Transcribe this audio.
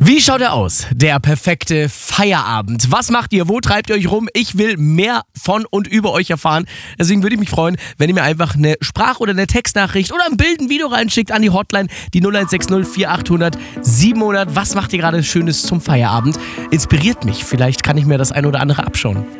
Wie schaut er aus? Der perfekte Feierabend. Was macht ihr? Wo treibt ihr euch rum? Ich will mehr von und über euch erfahren. Deswegen würde ich mich freuen, wenn ihr mir einfach eine Sprach- oder eine Textnachricht oder ein Bild, ein Video reinschickt an die Hotline, die 0160 4800 700. Was macht ihr gerade Schönes zum Feierabend? Inspiriert mich. Vielleicht kann ich mir das ein oder andere abschauen.